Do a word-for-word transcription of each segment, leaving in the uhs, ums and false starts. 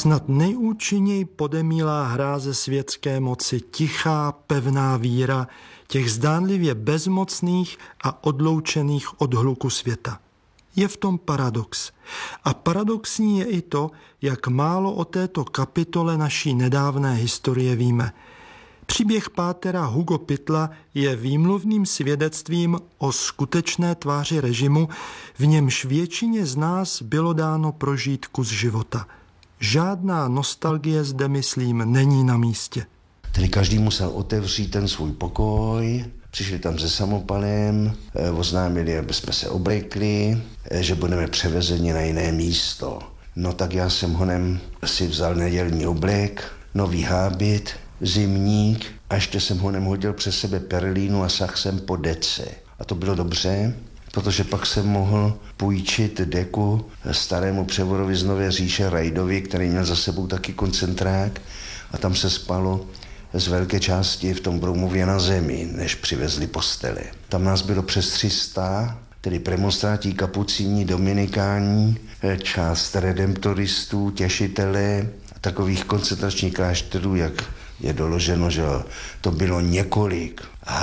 Snad nejúčinněji podemílá hráze světské moci tichá, pevná víra těch zdánlivě bezmocných a odloučených od hluku světa. Je v tom paradox. A paradoxní je i to, jak málo o této kapitole naší nedávné historie víme. Příběh pátera Hugo Pittla je výmluvným svědectvím o skutečné tváři režimu, v němž většině z nás bylo dáno prožít kus života. Žádná nostalgie zde, myslím, není na místě. Tedy každý musel otevřít ten svůj pokoj, přišli tam se samopalem, oznámili, aby jsme se oblekli, že budeme převezeni na jiné místo. No tak já jsem honem si vzal nedělní oblek, nový hábit, zimník a ještě jsem honem hodil přes sebe perlínu a sahl jsem po dece. A to bylo dobře, protože pak jsem mohl půjčit deku starému převorovi z Nové říše Rajdovi, který měl za sebou taky koncentrák a tam se spalo z velké části v tom Broumově na zemi, než přivezli postele. Tam nás bylo přes tři sta, tedy premonstrátí, kapucíni, dominikání, část redemptoristů, těšitelé, takových koncentračních klášterů, jak je doloženo, že to bylo několik,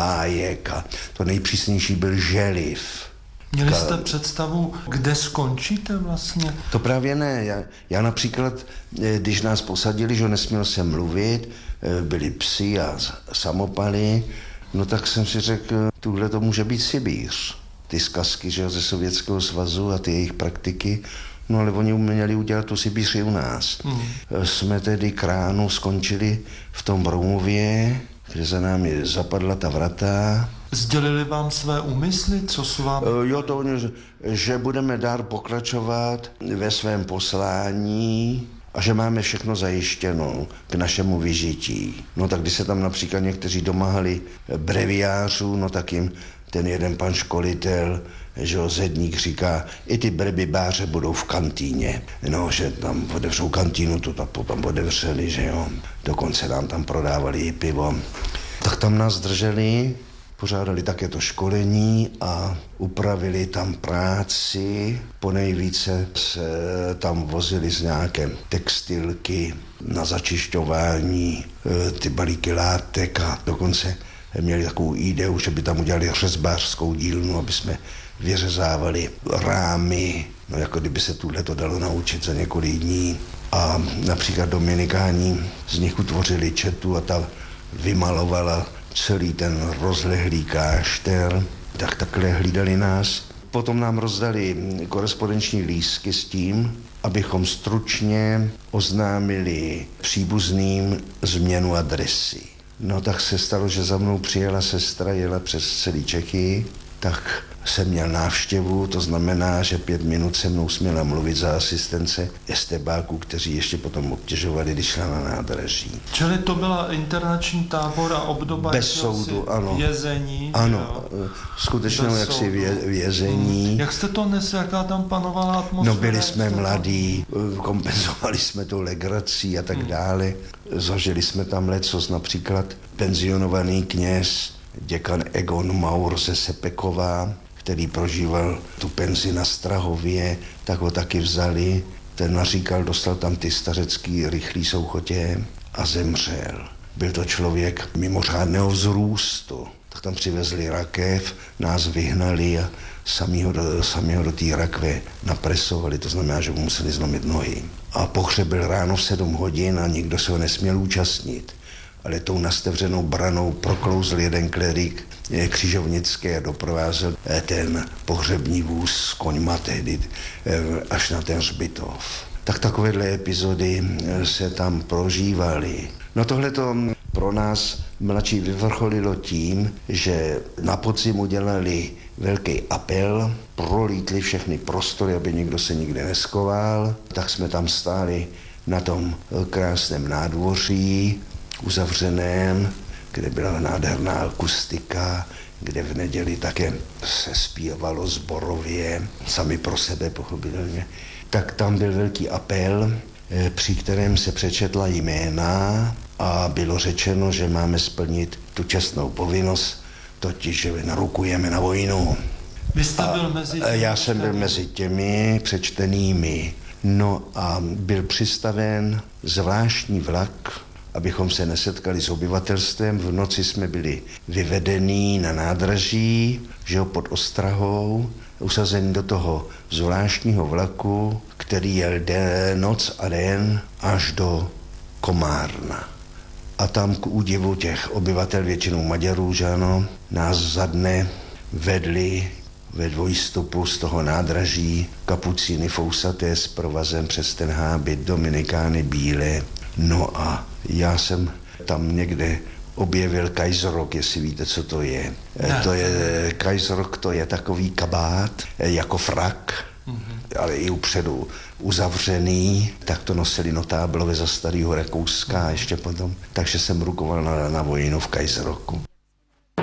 Hájek a to nejpřísnější byl Želiv. Měli jste představu, kde skončíte vlastně? To právě ne. Já, já například, když nás posadili, že nesměl jsem mluvit, byli psi a samopaly, no tak jsem si řekl, tuhle to může být Sibíř. Ty zkazky, že ze Sovětského svazu a ty jejich praktiky, no ale oni měli udělat tu Sibíř i u nás. Mm. Jsme tedy k ránu skončili v tom Broumově, kde za námi zapadla ta vrata. Sdělili vám své úmysly, co jsou vám... Jo, to oni, že budeme dál pokračovat ve svém poslání a že máme všechno zajištěno k našemu vyžití. No tak když se tam například někteří domáhali breviářů, no tak jim ten jeden pan školitel, že jo, zedník říká, i ty brebibáře budou v kantýně. No, že tam otevřou kantýnu, to tam potom otevřeli, že jo. Dokonce nám tam prodávali i pivo. Tak tam nás drželi, pořádali také to školení a upravili tam práci. Ponejvíce se tam vozili z nějaké textilky na začišťování, ty balíky látek a dokonce měli takovou ideu, že by tam udělali řezbářskou dílnu, aby jsme vyřezávali rámy, no jako kdyby se tuhle to dalo naučit za několik dní. A například dominikáni z nich utvořili četu a ta vymalovala celý ten rozlehlý klášter, tak takhle hlídali nás. Potom nám rozdali korespondenční lístky s tím, abychom stručně oznámili příbuzným změnu adresy. No tak se stalo, že za mnou přijela sestra, jela přes celý Čechy, tak jsem měl návštěvu, to znamená, že pět minut se mnou směla mluvit za asistence estebáků, kteří ještě potom obtěžovali, když šla na nádraží. Čili to byla internační tábor a obdoba bez soudu, ano. Vězení. Ano, skutečně jaksi vě, vězení. Hmm. Jak jste to nesli, jaká tam panovala atmosféra? No byli jsme mladí, kompenzovali jsme to legrací a tak hmm. dále. Zažili jsme tam lecos, například penzionovaný kněz, děkan Egon Maur ze Sepekova, který prožíval tu penzi na Strahově, tak ho taky vzali. Ten naříkal, dostal tam ty stařecký rychlý souchotě a zemřel. Byl to člověk mimořádného vzrůstu. Tak tam přivezli rakev, nás vyhnali a sami ho do, sami ho do té rakve napresovali, to znamená, že mu museli zlomit nohy. A pohřeb byl ráno v sedm hodin a nikdo se ho nesměl účastnit. Ale tou nastevřenou branou proklouzl jeden klerik křižovnické a doprovázel ten pohřební vůz s koňma tehdy až na ten hřbitov. Tak takovéhle epizody se tam prožívaly. No tohleto pro nás mladší vyvrcholilo tím, že na podzim udělali velký apel, prolítli všechny prostory, aby nikdo se nikde neskoval. Tak jsme tam stáli na tom krásném nádvoří, uzavřeném, kde byla nádherná akustika, kde v neděli také se zpívalo sborově, sami pro sebe pochopitelně. Tak tam byl velký apel, při kterém se přečetla jména a bylo řečeno, že máme splnit tu čestnou povinnost, totiž, že narukujeme na vojnu. Vy jste byl mezi těmi? Já jsem byl mezi těmi přečtenými. No a byl přistaven zvláštní vlak, abychom se nesetkali s obyvatelstvem. V noci jsme byli vyvedení na nádraží, že jo, pod Ostrahou, usazení do toho zvláštního vlaku, který jel den, noc a den až do Komárna. A tam k údivu těch obyvatel, většinou Maďarů, že ano, nás za dne vedli ve dvojstupu z toho nádraží kapucíny fousaté s provazem přes ten hábit, dominikány bílé. No a já jsem tam někde objevil Kaiserrock, jestli víte, co to je. Ne. To je Kaiserrock, to je takový kabát, jako frak, mm-hmm. ale i upředu uzavřený, tak to nosili notáblové za starého Rakouska a ještě potom. Takže jsem rukoval na, na vojnu v Kaiserrocku.